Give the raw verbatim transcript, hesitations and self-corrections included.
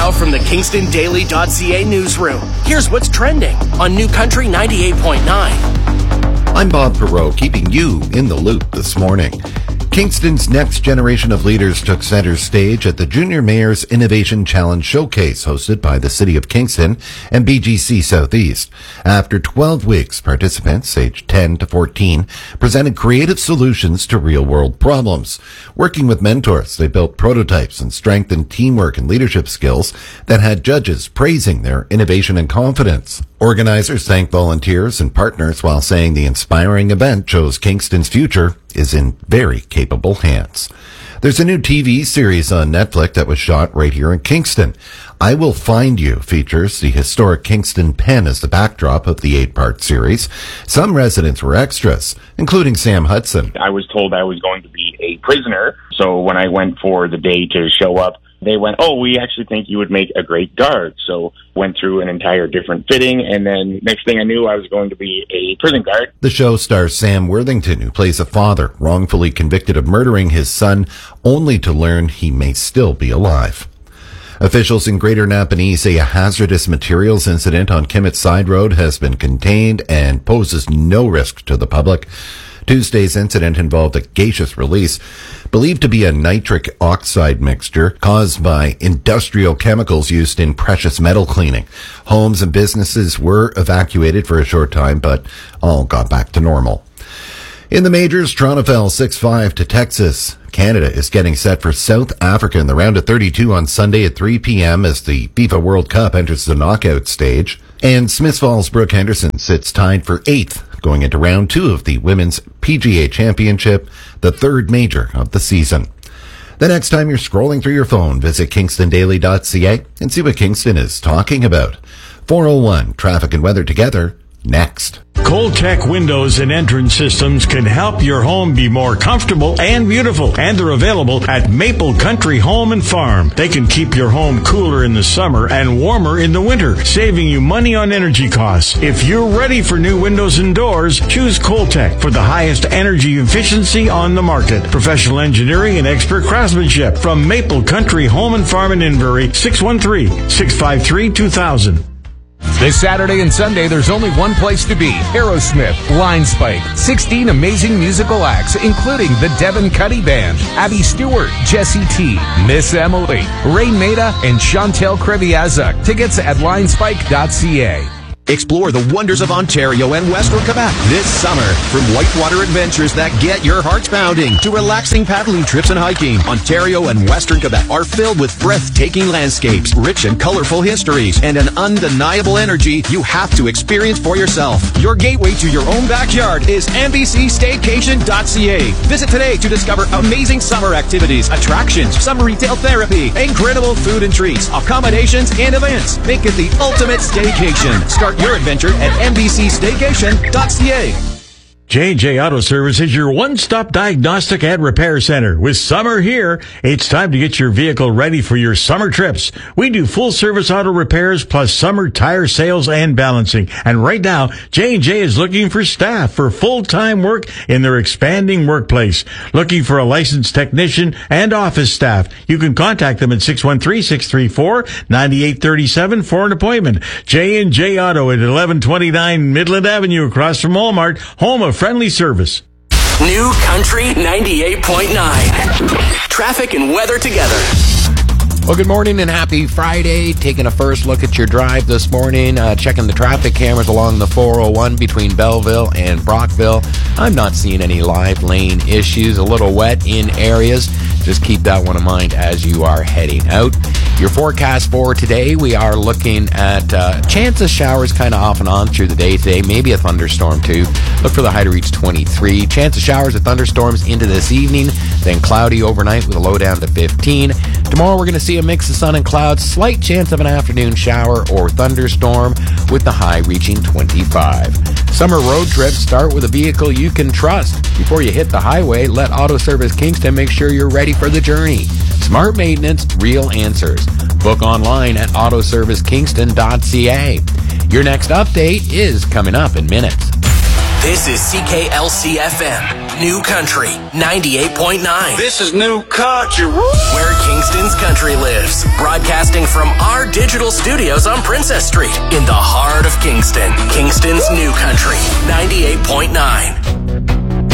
Now from the Kingston Daily dot C A newsroom, here's what's trending on New Country ninety-eight point nine. I'm Bob Perot, keeping you in the loop this morning. Kingston's next generation of leaders took center stage at the Junior Mayor's Innovation Challenge Showcase hosted by the City of Kingston and B G C Southeast. After twelve weeks, participants aged ten to fourteen presented creative solutions to real-world problems. Working with mentors, they built prototypes and strengthened teamwork and leadership skills that had judges praising their innovation and confidence. Organizers thanked volunteers and partners while saying the inspiring event shows Kingston's future is in very capable hands. There's a new T V series on Netflix that was shot right here in Kingston. I Will Find You features the historic Kingston Pen as the backdrop of the eight-part series. Some residents were extras, including Sam Hudson. I was told I was going to be a prisoner, so when I went for the day to show up, they went, oh, we actually think you would make a great guard. So went through an entire different fitting, and then next thing I knew, I was going to be a prison guard. The show stars Sam Worthington, who plays a father wrongfully convicted of murdering his son, only to learn he may still be alive. Officials in Greater Napanee say a hazardous materials incident on Kimmett Side Road has been contained and poses no risk to the public. Tuesday's incident involved a gaseous release believed to be a nitric oxide mixture caused by industrial chemicals used in precious metal cleaning. Homes and businesses were evacuated for a short time, but all got back to normal. In the majors, Toronto fell six five to Texas. Canada is getting set for South Africa in the round of thirty-two on Sunday at three p.m. as the FIFA World Cup enters the knockout stage. And Smiths Falls Brooke Henderson sits tied for eighth going into round two of the Women's P G A Championship, the third major of the season. The next time you're scrolling through your phone, visit Kingston Daily dot C A and see what Kingston is talking about. four oh one, traffic and weather together, next. Coltech Windows and Entrance Systems can help your home be more comfortable and beautiful, and they're available at Maple Country Home and Farm. They can keep your home cooler in the summer and warmer in the winter, saving you money on energy costs. If you're ready for new windows and doors, choose Coltech for the highest energy efficiency on the market. Professional engineering and expert craftsmanship from Maple Country Home and Farm in Inverie, six one three, six five three, two thousand. This Saturday and Sunday, there's only one place to be. Aerosmith, Line Spike, sixteen amazing musical acts, including the Devin Cuddy Band, Abby Stewart, Jesse T, Miss Emily, Ray Maida, and Chantel Kreviazuk. Tickets at line spike dot c a. Explore the wonders of Ontario and Western Quebec this summer. From whitewater adventures that get your hearts pounding to relaxing paddling trips and hiking, Ontario and Western Quebec are filled with breathtaking landscapes, rich and colorful histories, and an undeniable energy you have to experience for yourself. Your gateway to your own backyard is N B C staycation dot c a. Visit today to discover amazing summer activities, attractions, summer retail therapy, incredible food and treats, accommodations, and events. Make it the ultimate staycation. Start your adventure at N B C staycation dot c a. J and J Auto Service is your one-stop diagnostic and repair center. With summer here, it's time to get your vehicle ready for your summer trips. We do full-service auto repairs plus summer tire sales and balancing. And right now, J and J is looking for staff for full-time work in their expanding workplace. Looking for a licensed technician and office staff. You can contact them at six one three, six three four, nine eight three seven for an appointment. J and J Auto at eleven twenty-nine Midland Avenue across from Walmart, home of friendly service. New Country ninety-eight point nine. Traffic and weather together. Well, good morning and happy Friday. Taking a first look at your drive this morning, uh, checking the traffic cameras along the four oh one between Belleville and Brockville. I'm not seeing any live lane issues. A little wet in areas. Just keep that one in mind as you are heading out. Your forecast for today, we are looking at uh, chance of showers kind of off and on through the day today. Maybe a thunderstorm too. Look for the high to reach twenty-three. Chance of showers or thunderstorms into this evening. Then cloudy overnight with a low down to fifteen. Tomorrow we're going to see a mix of sun and clouds. Slight chance of an afternoon shower or thunderstorm with the high reaching twenty-five. Summer road trips start with a vehicle you can trust. Before you hit the highway, let Auto Service Kingston make sure you're ready for the journey. Smart maintenance, real answers. Book online at auto service kingston dot c a. Your next update is coming up in minutes. This is C K L C F M, New Country ninety-eight point nine. This is New Country. Where Kingston's country lives. Broadcasting from our digital studios on Princess Street in the heart of Kingston. Kingston's New Country ninety-eight point nine.